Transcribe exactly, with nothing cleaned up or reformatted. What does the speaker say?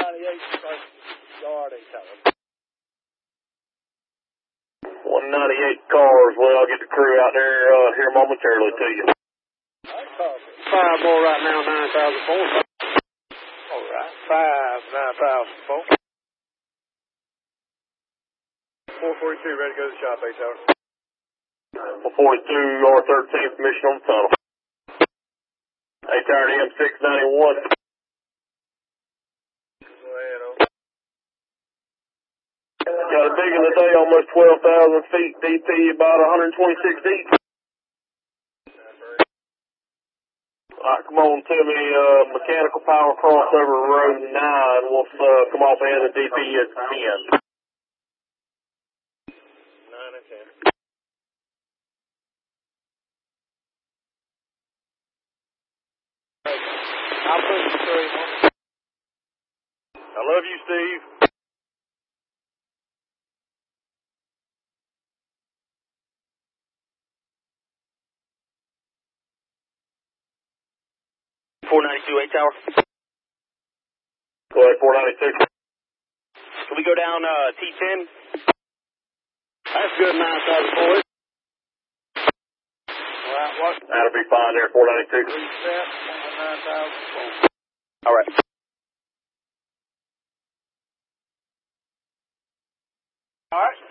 ninety-eight, yard eight tower. one ninety-eight cars. Well, I'll get the crew out there uh, here momentarily to you. Five more right now, nine thousand four. All right, five, nine thousand four. four forty-two, ready to go to the shop, eight tower. four forty-two, R thirteen, mission on the tunnel. eight tower to M six ninety-one. Got a dig in the day, almost twelve thousand feet, D P about one hundred twenty-six deep. Alright, come on, Timmy, uh, mechanical power crossover road nine. We'll uh, come off and the D P is ten. nine and ten. I'll put you three. I love you, Steve. four ninety-two, eight tower. Go ahead, four ninety-two. Can we go down uh, T ten? That's good, nine thousand four. All right, what? That'll be fine there, four ninety-two. Reset, nine thousand four. All right. All right.